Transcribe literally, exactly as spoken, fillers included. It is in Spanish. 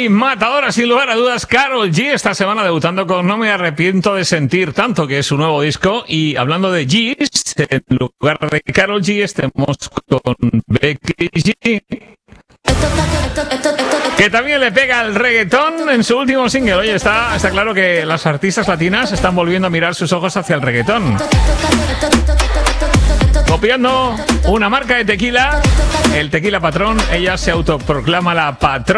muy matadora, sin lugar a dudas, Karol G. Esta semana debutando con No me arrepiento de sentir tanto, que es su nuevo disco. Y hablando de G's, en lugar de Karol G, estemos con Becky G, que también le pega el reggaetón en su último single. Oye, está, está claro que las artistas latinas están volviendo a mirar sus ojos hacia el reggaetón. Copiando una marca de tequila, el Tequila Patrón, ella se autoproclama la patrona